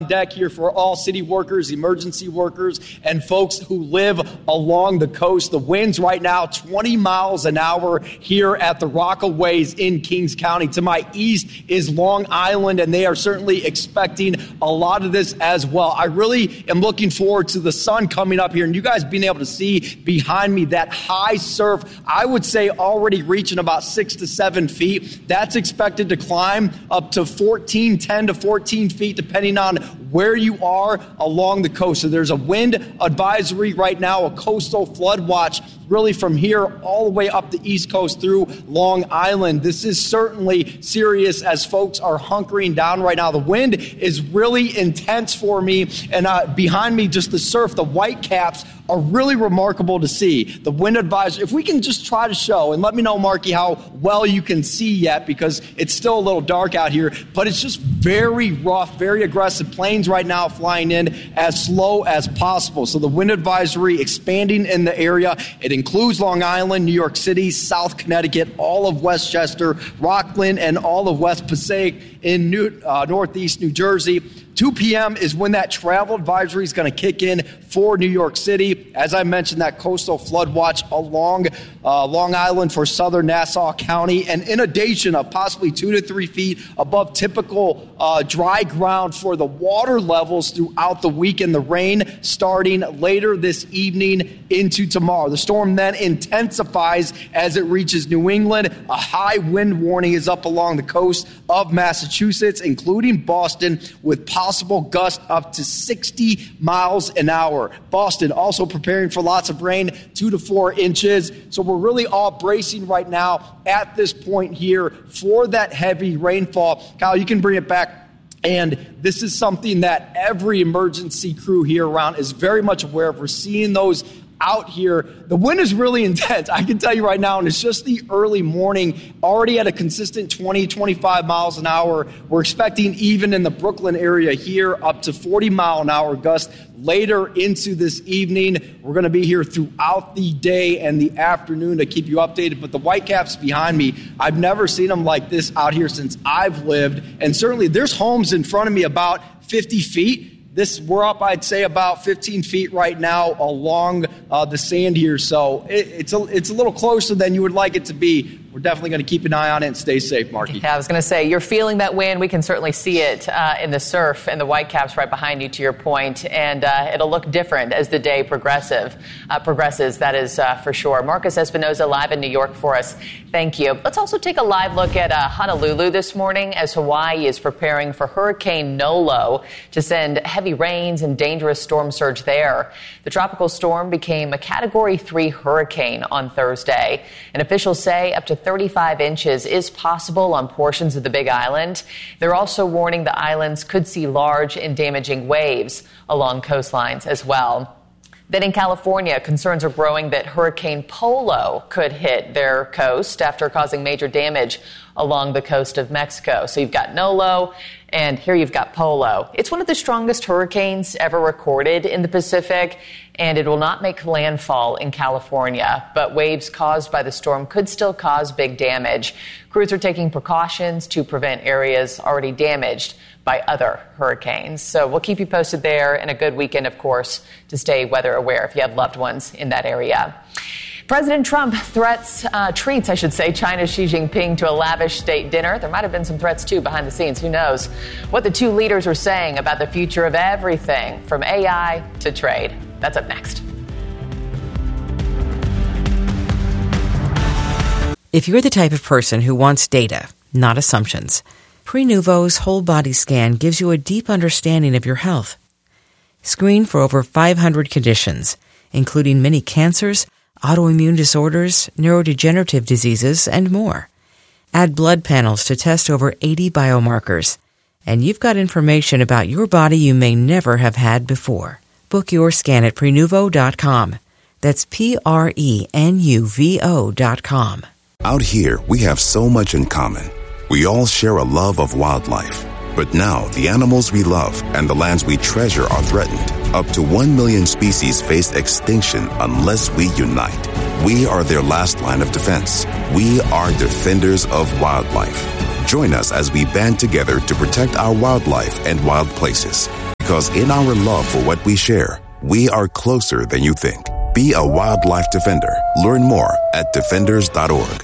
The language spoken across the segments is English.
deck here for all city workers, emergency workers, and folks who live along the coast. The winds right now, 20 miles an hour here at the Rockaways in Kings County. To my east is Long Island, and they are certainly expecting a lot of this as well. I really am looking forward to the sun coming up here, and you guys being able to see behind me that high surf, I would say already reaching about 6 to 7 feet. That's expected to climb up to 10 to 14 feet, depending on where you are along the coast. So there's a wind advisory right now, a coastal flood watch, really from here all the way up the East Coast through Long Island. This is certainly serious as folks are hunkering down right now. The wind is really intense for me, and behind me, just the surf, the white caps are really remarkable to see. The wind advisory, if we can just try to show, and let me know, Marky, how well you can see yet, because it's still a little dark out here, but it's just very rough, very aggressive. Planes right now flying in as slow as possible. So the wind advisory expanding in the area. It includes Long Island, New York City, South Connecticut, all of Westchester, Rockland, and all of West Passaic in northeast New Jersey. 2 p.m. is when that travel advisory is going to kick in for New York City. As I mentioned, that coastal flood watch along Long Island for southern Nassau County, and inundation of possibly 2 to 3 feet above typical dry ground for the water levels throughout the week, and the rain starting later this evening into tomorrow. The storm then intensifies as it reaches New England. A high wind warning is up along the coast of Massachusetts, including Boston, with possible gusts up to 60 miles an hour. Boston also preparing for lots of rain, 2 to 4 inches. So we're really all bracing right now at this point here for that heavy rainfall. Kyle, you can bring it back. And this is something that every emergency crew here around is very much aware of. We're seeing those out here. The wind is really intense, I can tell you right now, and it's just the early morning, already at a consistent 20, 25 miles an hour. We're expecting, even in the Brooklyn area here, up to 40 mile an hour gusts later into this evening. We're going to be here throughout the day and the afternoon to keep you updated. But the whitecaps behind me, I've never seen them like this out here since I've lived. And certainly there's homes in front of me about 50 feet. We're up, I'd say, about 15 feet right now along the sand here. So it's a little closer than you would like it to be. We're definitely going to keep an eye on it and stay safe, Marky. Yeah, I was going to say, you're feeling that wind. We can certainly see it in the surf and the whitecaps right behind you, to your point. And it'll look different as the day progresses, that is for sure. Marcus Espinoza live in New York for us. Thank you. Let's also take a live look at Honolulu this morning as Hawaii is preparing for Hurricane Nolo to send heavy rains and dangerous storm surge there. The tropical storm became a Category 3 hurricane on Thursday. And officials say up to 35 inches is possible on portions of the Big Island. They're also warning the islands could see large and damaging waves along coastlines as well. Then in California, concerns are growing that Hurricane Polo could hit their coast after causing major damage along the coast of Mexico. So you've got Nolo, and here you've got Polo. It's one of the strongest hurricanes ever recorded in the Pacific, and it will not make landfall in California. But waves caused by the storm could still cause big damage. Crews are taking precautions to prevent areas already damaged by other hurricanes. So we'll keep you posted there, and a good weekend, of course, to stay weather aware if you have loved ones in that area. President Trump treats China's Xi Jinping to a lavish state dinner. There might have been some threats, too, behind the scenes. Who knows what the two leaders are saying about the future of everything from AI to trade. That's up next. If you're the type of person who wants data, not assumptions, Prenuvo's whole body scan gives you a deep understanding of your health. Screen for over 500 conditions, including many cancers, autoimmune disorders, neurodegenerative diseases, and more. Add blood panels to test over 80 biomarkers, and you've got information about your body you may never have had before. Book your scan at Prenuvo.com. That's Prenuvo.com. Out here, we have so much in common. We all share a love of wildlife. But now, the animals we love and the lands we treasure are threatened. Up to 1 million species face extinction unless we unite. We are their last line of defense. We are defenders of wildlife. Join us as we band together to protect our wildlife and wild places. Because in our love for what we share, we are closer than you think. Be a wildlife defender. Learn more at defenders.org.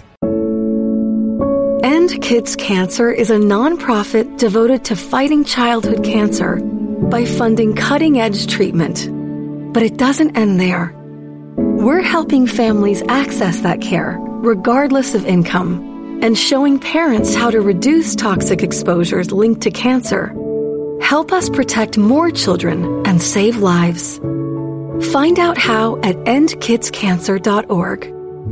End Kids Cancer is a nonprofit devoted to fighting childhood cancer by funding cutting-edge treatment. But it doesn't end there. We're helping families access that care, regardless of income, and showing parents how to reduce toxic exposures linked to cancer. Help us protect more children and save lives. Find out how at endkidscancer.org.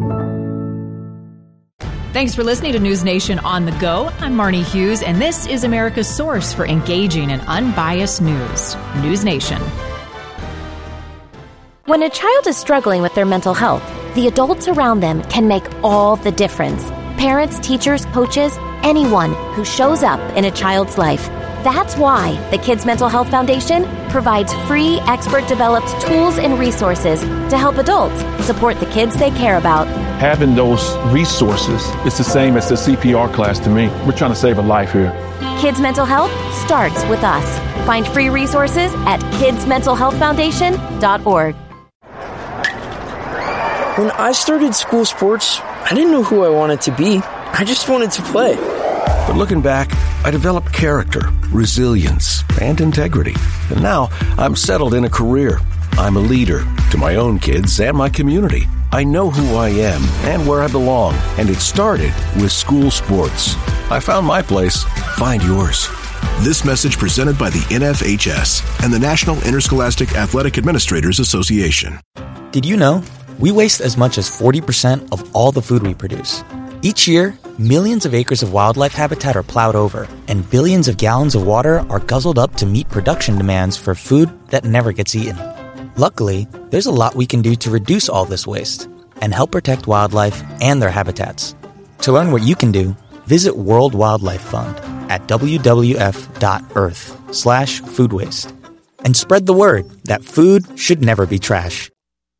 Thanks for listening to News Nation on the Go. I'm Marnie Hughes, and this is America's source for engaging and unbiased news. News Nation. When a child is struggling with their mental health, the adults around them can make all the difference. Parents, teachers, coaches, anyone who shows up in a child's life. That's why the Kids Mental Health Foundation provides free, expert-developed tools and resources to help adults support the kids they care about. Having those resources is the same as the CPR class to me. We're trying to save a life here. Kids Mental Health starts with us. Find free resources at kidsmentalhealthfoundation.org. When I started school sports, I didn't know who I wanted to be. I just wanted to play. But looking back, I developed character, resilience, and integrity. And now I'm settled in a career. I'm a leader to my own kids and my community. I know who I am and where I belong. And it started with school sports. I found my place. Find yours. This message presented by the NFHS and the National Interscholastic Athletic Administrators Association. Did you know we waste as much as 40% of all the food we produce? Each year, millions of acres of wildlife habitat are plowed over, and billions of gallons of water are guzzled up to meet production demands for food that never gets eaten. Luckily, there's a lot we can do to reduce all this waste and help protect wildlife and their habitats. To learn what you can do, visit World Wildlife Fund at wwf.earth/food waste. And spread the word that food should never be trash.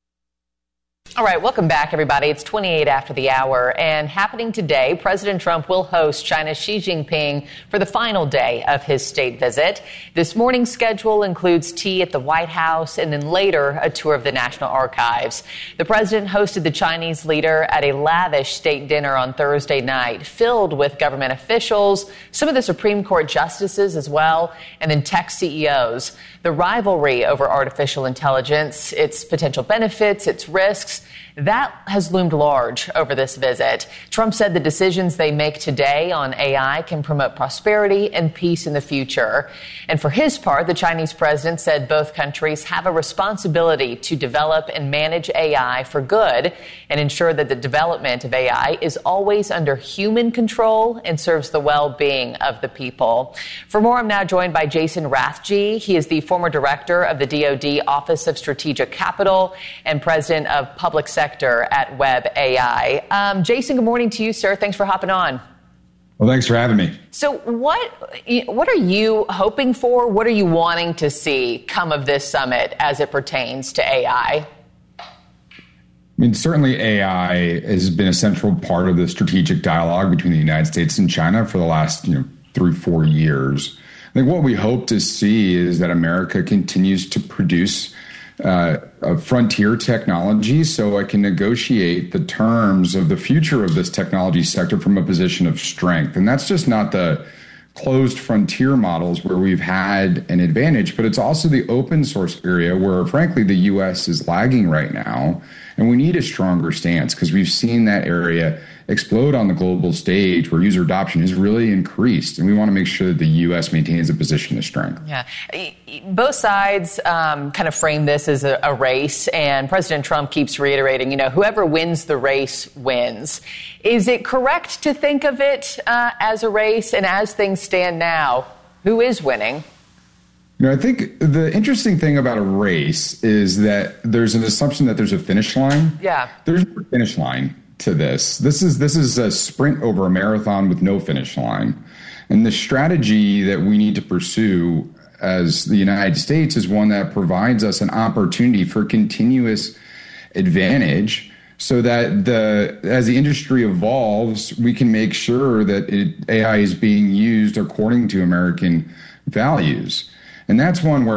All right, welcome back, everybody. It's 28 after the hour, and happening today, President Trump will host China's Xi Jinping for the final day of his state visit. This morning's schedule includes tea at the White House and then later a tour of the National Archives. The president hosted the Chinese leader at a lavish state dinner on Thursday night, filled with government officials, some of the Supreme Court justices as well, and then tech CEOs. The rivalry over artificial intelligence, its potential benefits, its risks, that has loomed large over this visit. Trump said the decisions they make today on AI can promote prosperity and peace in the future. And for his part, the Chinese president said both countries have a responsibility to develop and manage AI for good and ensure that the development of AI is always under human control and serves the well-being of the people. For more, I'm now joined by Jason Rathje. He is the former director of the DoD Office of Strategic Capital and president of Public Sector at Web AI. Jason, good morning to you, sir. Thanks for hopping on. Well, thanks for having me. So what are you hoping for? What are you wanting to see come of this summit as it pertains to AI? I mean, certainly AI has been a central part of the strategic dialogue between the United States and China for the last 3-4 years. I think what we hope to see is that America continues to produce a frontier technology so it can negotiate the terms of the future of this technology sector from a position of strength. And that's just not the closed frontier models where we've had an advantage, but it's also the open source area where, frankly, the U.S. is lagging right now. And we need a stronger stance because we've seen that area explode on the global stage where user adoption has really increased. And we want to make sure that the U.S. maintains a position of strength. Yeah. Both sides kind of frame this as a race. And President Trump keeps reiterating, whoever wins the race wins. Is it correct to think of it as a race? And as things stand now, who is winning? I think the interesting thing about a race is that there's an assumption that there's a finish line. Yeah. There's no finish line to this. This is a sprint over a marathon with no finish line. And the strategy that we need to pursue as the United States is one that provides us an opportunity for continuous advantage so that as the industry evolves, we can make sure that AI is being used according to American values. And that's one where